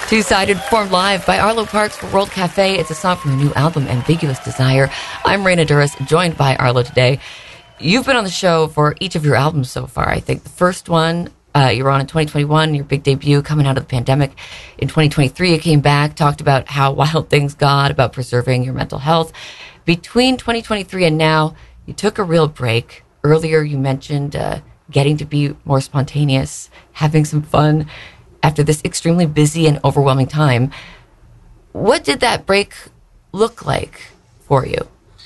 Two-Sided performed live by Arlo Parks for World Cafe. It's a song from her new album, Ambiguous Desire. I'm Raina Douris, joined by Arlo today. You've been on the show for each of your albums so far. I think the first one you were on in 2021, your big debut coming out of the pandemic. In 2023, you came back, talked about how wild things got, about preserving your mental health. Between 2023 and now, you took a real break. Earlier, you mentioned getting to be more spontaneous, having some fun after this extremely busy and overwhelming time. What did that break look like for you?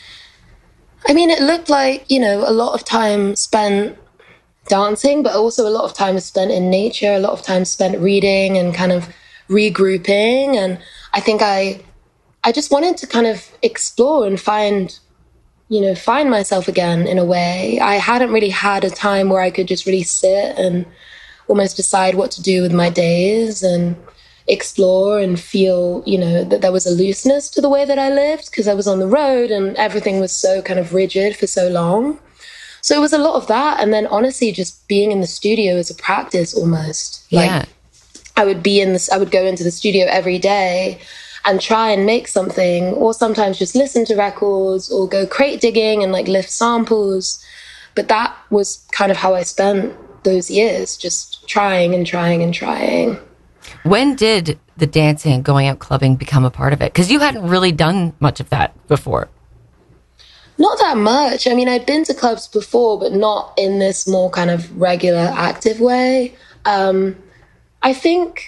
I mean, it looked like, a lot of time spent dancing, but also a lot of time spent in nature, a lot of time spent reading and kind of regrouping. And I think I just wanted to kind of explore and find myself again in a way. I hadn't really had a time where I could just really sit and almost decide what to do with my days and explore and feel, that there was a looseness to the way that I lived because I was on the road and everything was so kind of rigid for so long. So it was a lot of that. And then honestly, just being in the studio as a practice almost. Yeah. I would go into the studio every day and try and make something, or sometimes just listen to records or go crate digging and lift samples. But that was kind of how I spent those years, just trying and trying and trying. When did the dancing, going out clubbing become a part of it? Because you hadn't really done much of that before. Not that much. I mean, I'd been to clubs before, but not in this more kind of regular, active way. I think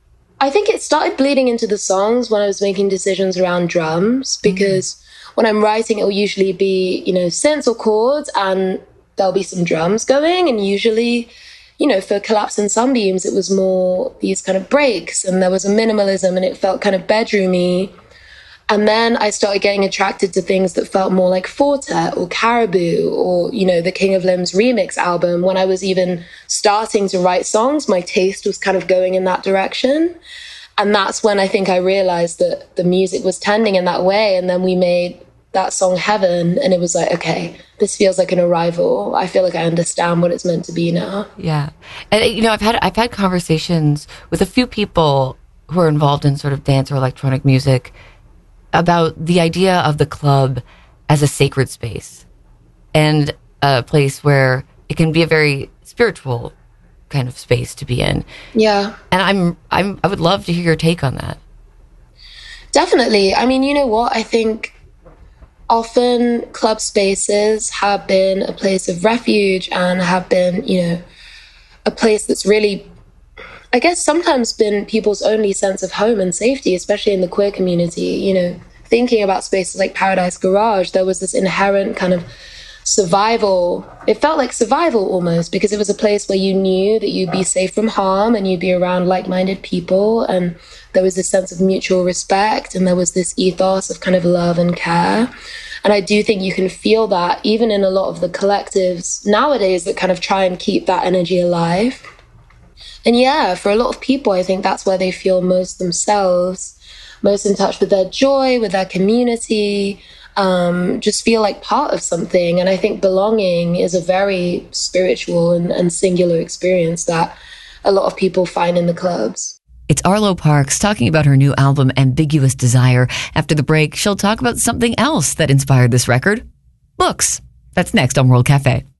it started bleeding into the songs when I was making decisions around drums, because when I'm writing, it will usually be, synths or chords, and there'll be some drums going. And usually, for Collapse and Sunbeams, it was more these kind of breaks, and there was a minimalism, and it felt kind of bedroomy. And then I started getting attracted to things that felt more like Fortet or Caribou or, the King of Limbs remix album. When I was even starting to write songs, my taste was kind of going in that direction. And that's when I think I realized that the music was tending in that way. And then we made that song Heaven, and it was like, okay, this feels like an arrival. I feel like I understand what it's meant to be now. Yeah. And, I've had conversations with a few people who are involved in sort of dance or electronic music about the idea of the club as a sacred space and a place where it can be a very spiritual kind of space to be in. Yeah. And I would love to hear your take on that. Definitely. I mean, you know what? I think often club spaces have been a place of refuge and have been, a place that's really, I guess, sometimes been people's only sense of home and safety, especially in the queer community. Thinking about spaces like Paradise Garage, there was this inherent kind of survival. It felt like survival almost, because it was a place where you knew that you'd be safe from harm and you'd be around like-minded people. And there was this sense of mutual respect, and there was this ethos of kind of love and care. And I do think you can feel that even in a lot of the collectives nowadays that kind of try and keep that energy alive. And yeah, for a lot of people, I think that's where they feel most themselves, most in touch with their joy, with their community, just feel like part of something. And I think belonging is a very spiritual and singular experience that a lot of people find in the clubs. It's Arlo Parks talking about her new album, Ambiguous Desire. After the break, she'll talk about something else that inspired this record. Books. That's next on World Cafe.